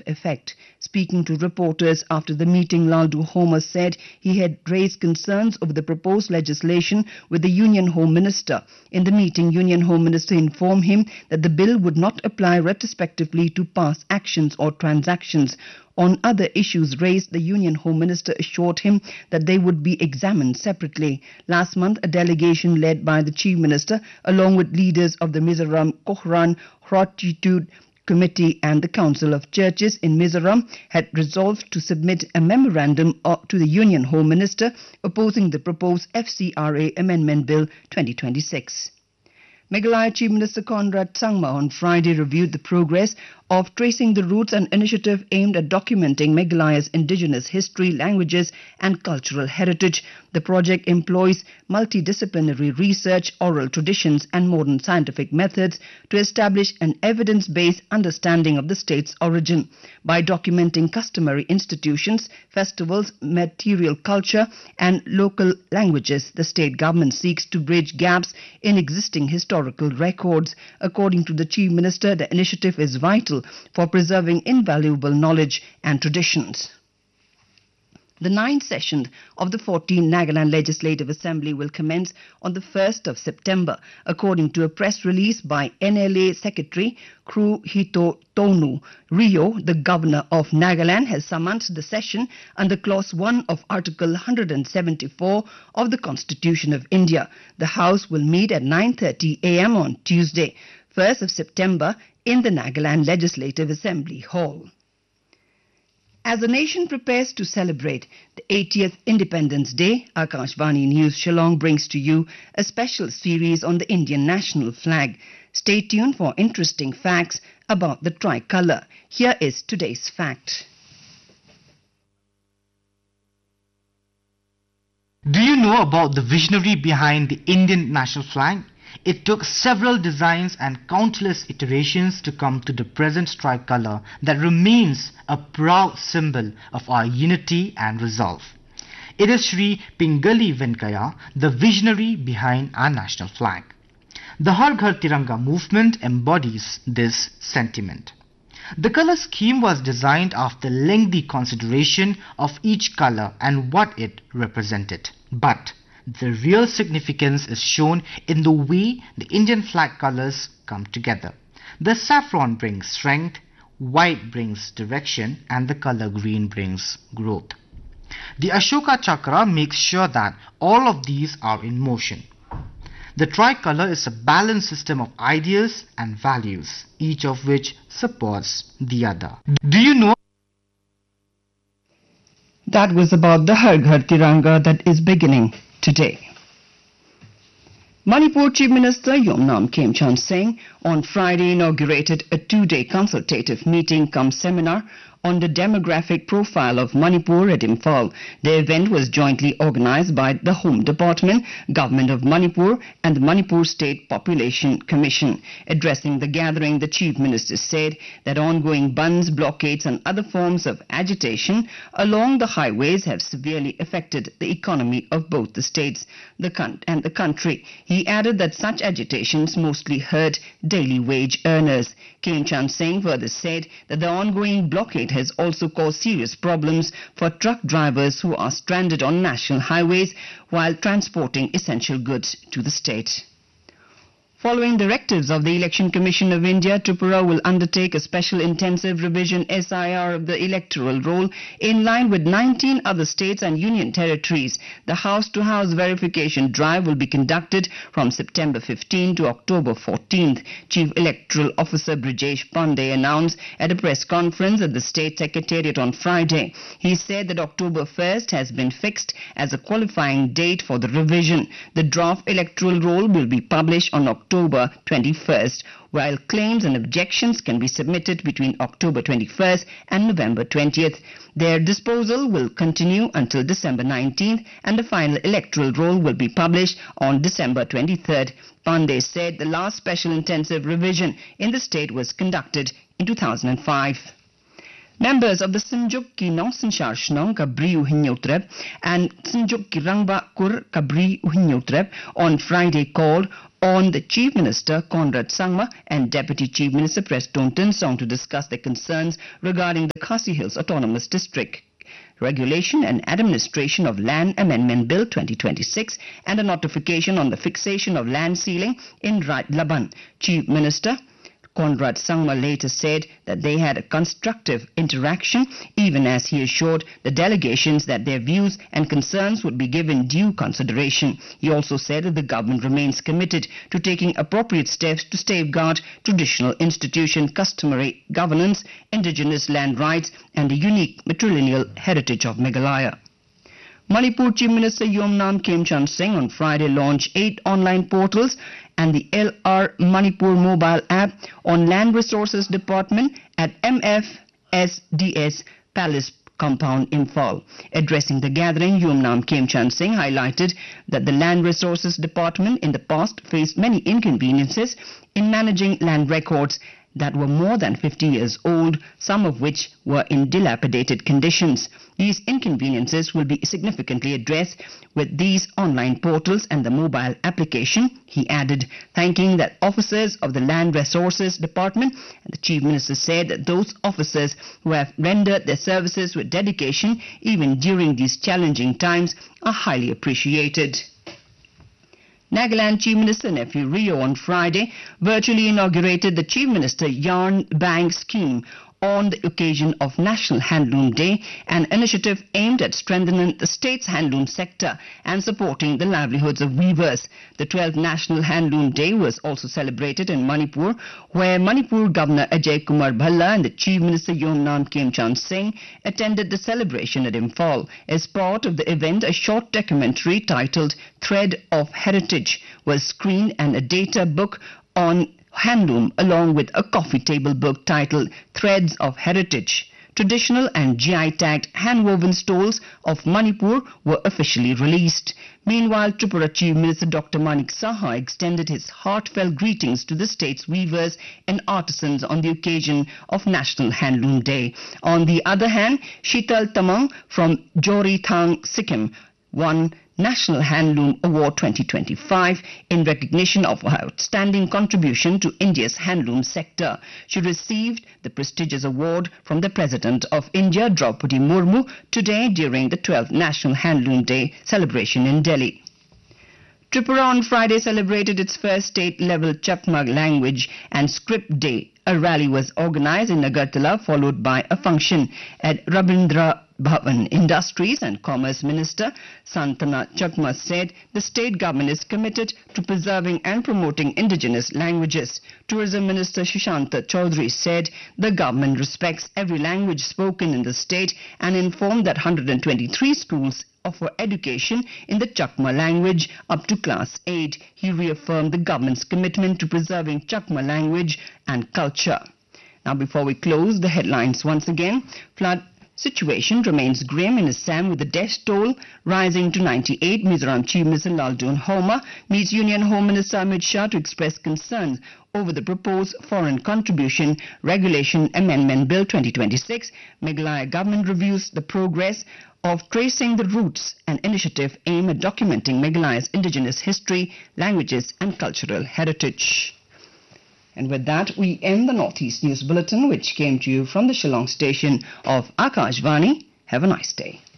effect. Speaking to reporters after the meeting, Laldu Homer said he had raised concerns over the proposed legislation with the Union Home Minister. In the meeting, Union Home Minister informed him that the bill would not apply retrospectively to past actions or transactions. On other issues raised, the Union Home Minister assured him that they would be examined separately. Last month, a delegation led by the Chief Minister, along with leaders of the Mizoram Kohran Fortitude Committee and the Council of Churches in Mizoram, had resolved to submit a memorandum to the Union Home Minister opposing the proposed FCRA Amendment Bill 2026. Meghalaya Chief Minister Conrad Sangma on Friday reviewed the progress of Tracing the Roots, an initiative aimed at documenting Meghalaya's indigenous history, languages and cultural heritage. The project employs multidisciplinary research, oral traditions and modern scientific methods to establish an evidence-based understanding of the state's origin. By documenting customary institutions, festivals, material culture and local languages, the state government seeks to bridge gaps in existing historical records. According to the Chief Minister, the initiative is vital for preserving invaluable knowledge and traditions. The 9th session of the 14th Nagaland Legislative Assembly will commence on the 1st of September. According to a press release by NLA Secretary Kru Hito Tonu, Rio, the Governor of Nagaland, has summoned the session under Clause 1 of Article 174 of the Constitution of India. The House will meet at 9:30 a.m. on Tuesday, 1st of September, in the Nagaland Legislative Assembly Hall. As the nation prepares to celebrate the 80th Independence Day, Akashvani News Shillong brings to you a special series on the Indian national flag. Stay tuned for interesting facts about the tricolour. Here is today's fact. Do you know about the visionary behind the Indian national flag? It took several designs and countless iterations to come to the present tricolour that remains a proud symbol of our unity and resolve. It is Sri Pingali Venkaya, the visionary behind our national flag. The Har Ghar Tiranga movement embodies this sentiment. The colour scheme was designed after lengthy consideration of each colour and what it represented. But the real significance is shown in the way the Indian flag colours come together. The saffron brings strength, white brings direction and the colour green brings growth. The Ashoka Chakra makes sure that all of these are in motion. The tricolour is a balanced system of ideas and values, each of which supports the other. Do you know? That was about the Har Ghar Tiranga that is beginning today. Manipur Chief Minister Yomnam Khemchand Singh on Friday inaugurated a 2-day consultative meeting cum seminar on the demographic profile of Manipur at Imphal. The event was jointly organized by the Home Department, Government of Manipur and the Manipur State Population Commission. Addressing the gathering, the Chief Minister said that ongoing bunds, blockades and other forms of agitation along the highways have severely affected the economy of both the states and the country. He added that such agitations mostly hurt daily wage earners. Khemchand Singh further said that the ongoing blockade has also caused serious problems for truck drivers who are stranded on national highways while transporting essential goods to the state. Following directives of the Election Commission of India, Tripura will undertake a special intensive revision SIR of the electoral roll in line with 19 other states and union territories. The house-to-house verification drive will be conducted from September 15 to October 14th. Chief Electoral Officer Brijesh Pandey announced at a press conference at the State Secretariat on Friday. He said that October 1st has been fixed as a qualifying date for the revision. The draft electoral roll will be published on October 21st, while claims and objections can be submitted between October 21st and November 20th. Their disposal will continue until December 19th and the final electoral roll will be published on December 23rd. Pandey said the last special intensive revision in the state was conducted in 2005. Members of the Sinjuk ki Nongsin Sharshnong Kabri Uhinyotrep and Sinjuk ki Rangba Kur Kabri Uhinyotrep on Friday called on the Chief Minister Conrad Sangma and Deputy Chief Minister Preston Tinsong to discuss their concerns regarding the Khasi Hills Autonomous District Regulation and Administration of Land Amendment Bill 2026 and a notification on the fixation of land ceiling in Rait Laban. Chief Minister Conrad Sangma later said that they had a constructive interaction, even as he assured the delegations that their views and concerns would be given due consideration. He also said that the government remains committed to taking appropriate steps to safeguard traditional institution, customary governance, indigenous land rights and the unique matrilineal heritage of Meghalaya. Manipur Chief Minister Yomnam Khemchand Singh on Friday launched 8 online portals and the LR Manipur mobile app on Land Resources Department at MFSDS Palace Compound in Fall. Addressing the gathering, Yomnam Khemchand Singh highlighted that the Land Resources Department in the past faced many inconveniences in managing land records that were more than 50 years old, some of which were in dilapidated conditions. These inconveniences will be significantly addressed with these online portals and the mobile application, he added, thanking that officers of the Land Resources Department. And the Chief Minister said that those officers who have rendered their services with dedication even during these challenging times are highly appreciated. Nagaland Chief Minister Nephew Rio on Friday virtually inaugurated the Chief Minister Yarn Bank scheme on the occasion of National Handloom Day, an initiative aimed at strengthening the state's handloom sector and supporting the livelihoods of weavers. The 12th National Handloom Day was also celebrated in Manipur, where Manipur Governor Ajay Kumar Bhalla and the Chief Minister Yomnam Khemchand Singh attended the celebration at Imphal. As part of the event, a short documentary titled Thread of Heritage was screened and a data book on handloom along with a coffee table book titled Threads of Heritage. Traditional and GI-tagged handwoven stoles of Manipur were officially released. Meanwhile, Tripura Chief Minister Dr. Manik Saha extended his heartfelt greetings to the state's weavers and artisans on the occasion of National Handloom Day. On the other hand, Sheetal Tamang from Jori Thang, Sikkim, won National Handloom Award 2025 in recognition of her outstanding contribution to India's handloom sector. She received the prestigious award from the President of India, Draupadi Murmu, today during the 12th National Handloom Day celebration in Delhi. Tripura on Friday celebrated its first state-level Chakma language and script day. A rally was organized in Agartala, followed by a function at Rabindra Bhavan. Industries and Commerce Minister Santana Chakma said the state government is committed to preserving and promoting indigenous languages. Tourism Minister Sushanta Chaudhary said the government respects every language spoken in the state and informed that 123 schools offer education in the Chakma language up to class 8. He reaffirmed the government's commitment to preserving Chakma language and culture. Now, before we close, the headlines once again. Flood situation remains grim in Assam with the death toll rising to 98. Mizoram Chief Minister Laldoon Homa meets Union Home Minister Amit Shah to express concerns over the proposed Foreign Contribution Regulation Amendment Bill 2026. Meghalaya government reviews the progress of tracing the roots, an initiative aimed at documenting Meghalaya's indigenous history, languages and cultural heritage. And with that, we end the Northeast News Bulletin, which came to you from the Shillong station of Akashvani. Have a nice day.